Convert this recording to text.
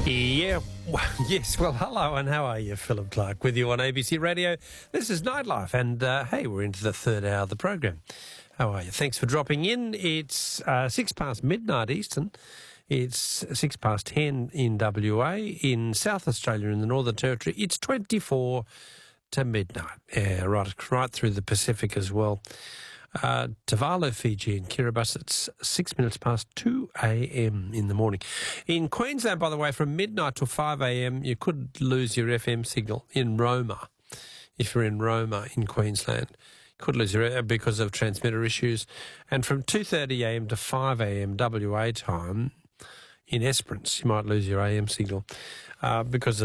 Yeah, yes. Well, hello and how are you? Philip Clark with you on ABC Radio. This is Nightlife and, hey, we're into the third hour of the program. How are you? Thanks for dropping in. It's 6 past midnight Eastern. It's 6 past 10 in WA. In South Australia, in the Northern Territory, it's 24 to midnight. Yeah, right through the Pacific as well. Tuvalu, Fiji and Kiribati, it's 6 minutes past 2 a.m. in the morning. In Queensland, by the way, from midnight to 5 a.m, you could lose your FM signal in Roma. If you're in Roma in Queensland, you could lose your because of transmitter issues. And from 2:30 a.m. to 5 a.m. WA time in Esperance, you might lose your AM signal because of